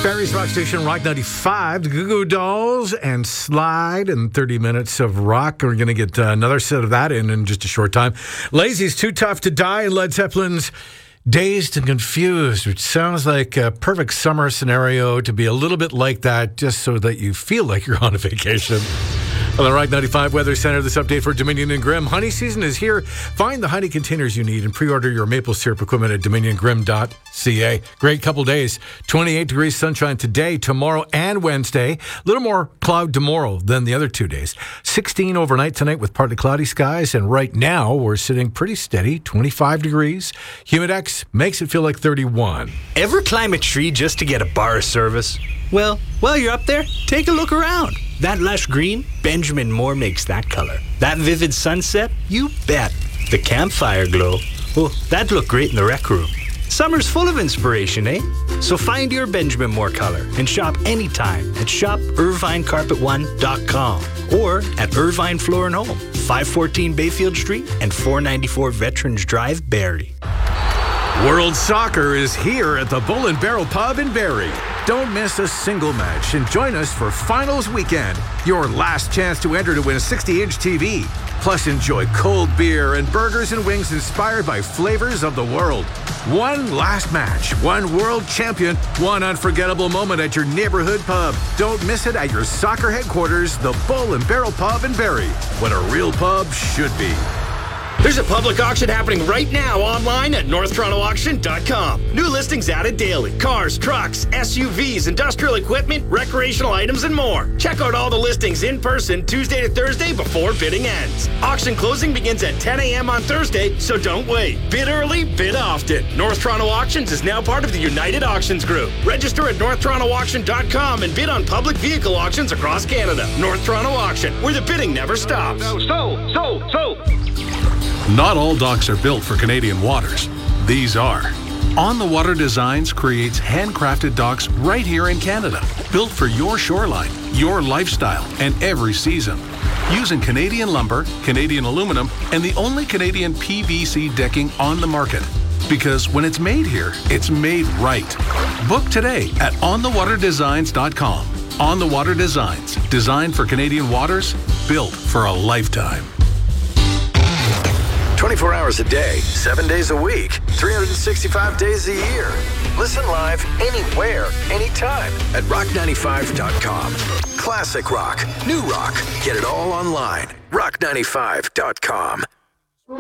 Barry's Rock Station, Rock 95, the Goo Goo Dolls, and Slide, and 30 minutes of rock. We're going to get another set of that in just a short time. Lazy's Too Tough to Die, and Led Zeppelin's Dazed and Confused, which sounds like a perfect summer scenario to be a little bit like that, just so that you feel like you're on a vacation. On the Rock 95 Weather Center, this update for Dominion and Grimm. Honey season is here. Find the honey containers you need and pre-order your maple syrup equipment at dominiongrimm.ca. Great couple days. 28 degrees sunshine today, tomorrow, and Wednesday. A little more cloud tomorrow than the other 2 days. 16 overnight tonight with partly cloudy skies. And right now, we're sitting pretty steady, 25 degrees. Humidex makes it feel like 31. Ever climb a tree just to get a bar of service? Well, while you're up there, take a look around. That lush green, Benjamin Moore makes that color. That vivid sunset, you bet. The campfire glow, oh, that'd look great in the rec room. Summer's full of inspiration, eh? So find your Benjamin Moore color and shop anytime at shopirvinecarpet1.com or at Irvine Floor and Home, 514 Bayfield Street and 494 Veterans Drive, Barrie. World Soccer is here at the Bull and Barrel Pub in Barrie. Don't miss a single match and join us for Finals Weekend, your last chance to enter to win a 60-inch TV. Plus, enjoy cold beer and burgers and wings inspired by flavors of the world. One last match, one world champion, one unforgettable moment at your neighborhood pub. Don't miss it at your soccer headquarters, the Bull and Barrel Pub in Barrie, what a real pub should be. There's a public auction happening right now online at NorthTorontoAuction.com. New listings added daily. Cars, trucks, SUVs, industrial equipment, recreational items, and more. Check out all the listings in person Tuesday to Thursday before bidding ends. Auction closing begins at 10 a.m. on Thursday, so don't wait. Bid early, bid often. North Toronto Auctions is now part of the United Auctions Group. Register at NorthTorontoAuction.com and bid on public vehicle auctions across Canada. North Toronto Auction, where the bidding never stops. Not all docks are built for Canadian waters. These are. On the Water Designs creates handcrafted docks right here in Canada, built for your shoreline, your lifestyle, and every season. Using Canadian lumber, Canadian aluminum, and the only Canadian PVC decking on the market. Because when it's made here, it's made right. Book today at onthewaterdesigns.com. On the Water Designs, designed for Canadian waters, built for a lifetime. 24 hours a day, 7 days a week, 365 days a year. Listen live anywhere, anytime at rock95.com. Classic rock, new rock, get it all online. rock95.com.